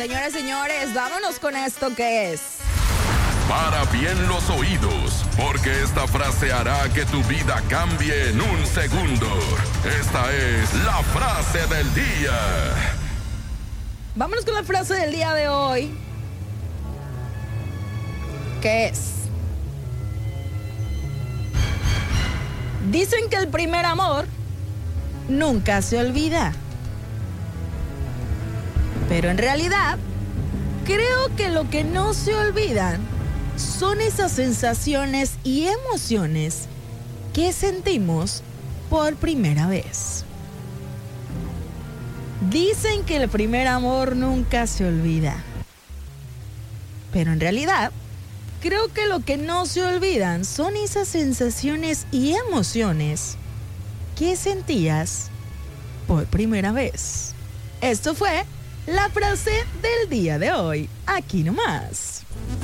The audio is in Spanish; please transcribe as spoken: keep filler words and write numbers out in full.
Señoras, señores, vámonos con esto que es... Para bien los oídos, porque esta frase hará que tu vida cambie en un segundo. Esta es la frase del día. Vámonos con la frase del día de hoy, que es... Dicen que el primer amor nunca se olvida. Pero en realidad, creo que lo que no se olvidan son esas sensaciones y emociones que sentimos por primera vez. Dicen que el primer amor nunca se olvida. Pero en realidad, creo que lo que no se olvidan son esas sensaciones y emociones que sentías por primera vez. Esto fue la frase del día de hoy, aquí nomás.